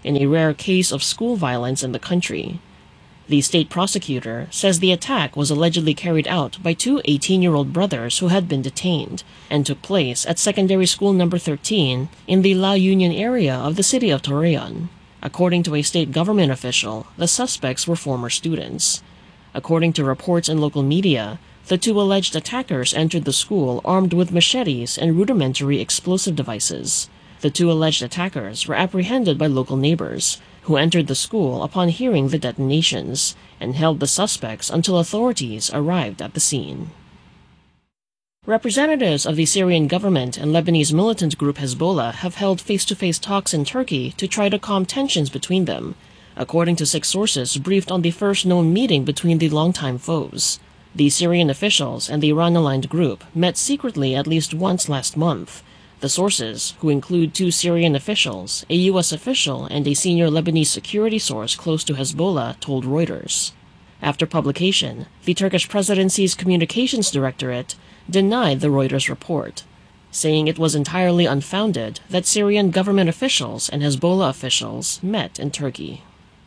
in a rare case of school violence in the country. The state prosecutor says the attack was allegedly carried out by two 18-year-old brothers who had been detained and took place at secondary school number 13 in the La Union area of the city of Torreon. According to a state government official, the suspects were former students. According to reports in local media, the two alleged attackers entered the school armed with machetes and rudimentary explosive devices. The two alleged attackers were apprehended by local neighbors, who entered the school upon hearing the detonations, and held the suspects until authorities arrived at the scene. Representatives of the Syrian government and Lebanese militant group Hezbollah have held face-to-face talks in Turkey to try to calm tensions between them, according to 6 sources briefed on the first known meeting between the longtime foes. The Syrian officials and the Iran-aligned group met secretly at least once last month. The sources, who include 2 Syrian officials, a U.S. official, and a senior Lebanese security source close to Hezbollah, told Reuters. After publication, the Turkish presidency's communications directorate denied the Reuters report, saying it was entirely unfounded that Syrian government officials and Hezbollah officials met in Turkey.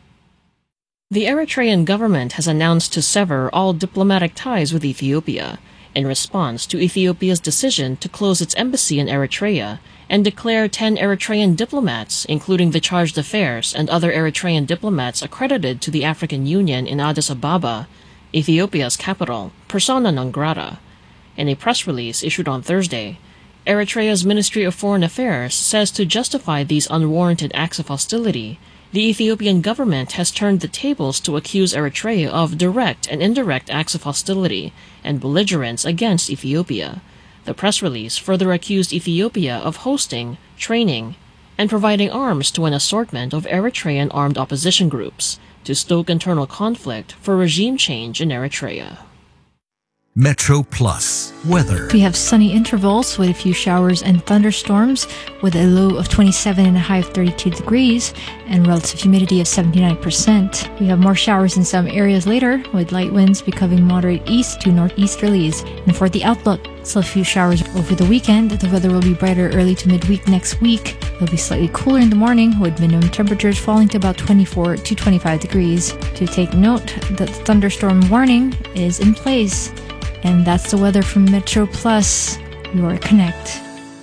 The Eritrean government has announced to sever all diplomatic ties with Ethiopia, in response to Ethiopia's decision to close its embassy in Eritrea and declare 10 Eritrean diplomats, including the chargé d'affaires and other Eritrean diplomats accredited to the African Union in Addis Ababa, Ethiopia's capital, persona non grata. In a press release issued on Thursday, Eritrea's Ministry of Foreign Affairs says to justify these unwarranted acts of hostility, the Ethiopian government has turned the tables to accuse Eritrea of direct and indirect acts of hostility and belligerence against Ethiopia. The press release further accused Ethiopia of hosting, training, and providing arms to an assortment of Eritrean armed opposition groups to stoke internal conflict for regime change in Eritrea. Metro Plus weather. We have sunny intervals with a few showers and thunderstorms with a low of 27 and a high of 32 degrees and relative humidity of 79%. We have more showers in some areas later with light winds becoming moderate east to northeasterlies. And for the outlook, still a few showers over the weekend. The weather will be brighter early to midweek next week. It will be slightly cooler in the morning with minimum temperatures falling to about 24 to 25 degrees. To take note that the thunderstorm warning is in place. And that's the weather from Metro Plus, your Connect.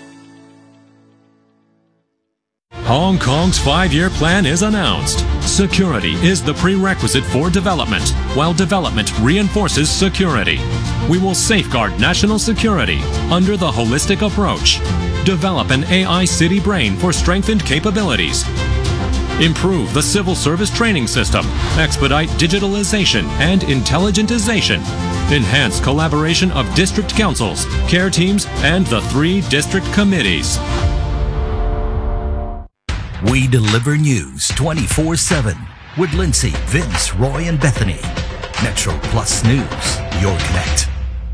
Hong Kong's 5-year plan is announced. Security is the prerequisite for development, while development reinforces security. We will safeguard national security under the holistic approach. Develop an AI city brain for strengthened capabilities. Improve the civil service training system, expedite digitalization and intelligentization, enhance collaboration of district councils, care teams, and the 3 district committees. We deliver news 24/7 with Lindsay, Vince, Roy, and Bethany. Metro Plus News, your Connect.